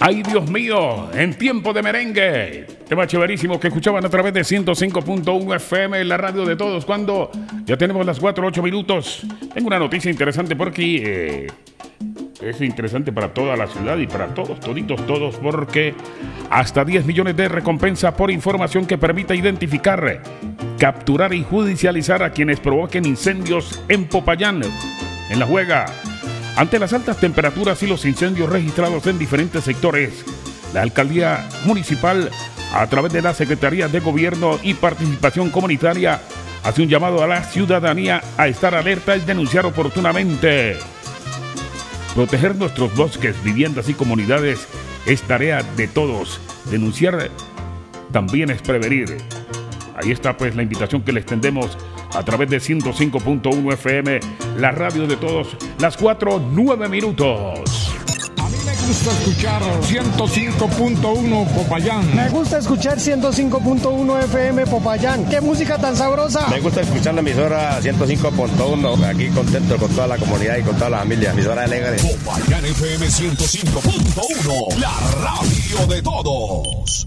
Ay, Dios mío, en tiempo de merengue. Tema chéverísimo que escuchaban a través de 105.1 FM, la radio de todos. Cuando ya tenemos las 4:08 minutos. Tengo una noticia interesante por aquí. Es interesante para toda la ciudad y para todos, todos, porque hasta 10 millones de recompensa por información que permita identificar, capturar y judicializar a quienes provoquen incendios en Popayán, en La Juega. Ante las altas temperaturas y los incendios registrados en diferentes sectores, la alcaldía municipal, a través de la Secretaría de Gobierno y Participación Comunitaria, hace un llamado a la ciudadanía a estar alerta y denunciar oportunamente. Proteger nuestros bosques, viviendas y comunidades es tarea de todos. Denunciar también es prevenir. Ahí está pues la invitación que le extendemos a través de 105.1 FM, la radio de todos, las 4:09 minutos. A mí me gusta escuchar 105.1 Popayán. Me gusta escuchar 105.1 FM Popayán. ¡Qué música tan sabrosa! Me gusta escuchar la emisora 105.1. Aquí contento con toda la comunidad y con toda la familia. Emisora alegre. Popayán FM 105.1, la radio de todos.